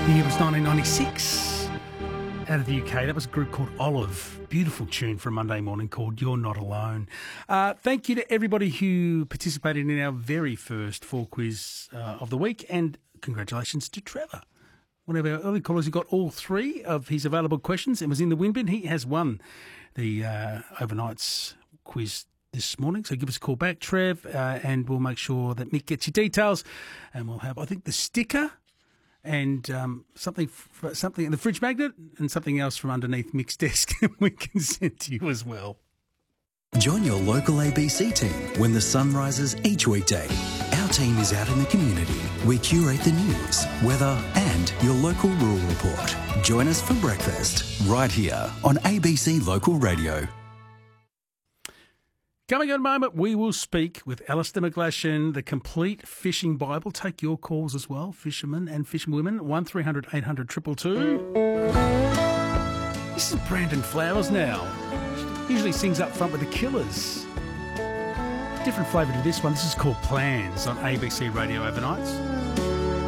The year was 1996. Out of the UK, that was a group called Olive. Beautiful tune for a Monday morning called You're Not Alone. Thank you to everybody who participated in our very first fall quiz of the week, and congratulations to Trevor. One of our early callers who got all three of his available questions and was in the win bin. He has won the overnights quiz this morning. So give us a call back, Trev, and we'll make sure that Mick gets your details. And we'll have, I think, the sticker and something in the fridge magnet and something else from underneath Mick's desk we can send to you as well. Join your local ABC team when the sun rises each weekday. Our team is out in the community. We curate the news, weather and your local rural report. Join us for breakfast right here on ABC Local Radio. Coming in a moment, we will speak with Alistair McGlashan, the Complete Fishing Bible. Take your calls as well, fishermen and fisherwomen. 1300 800 222. This is Brandon Flowers now. Usually sings up front with the Killers. Different flavour to this one. This is called Plans on ABC Radio Overnights.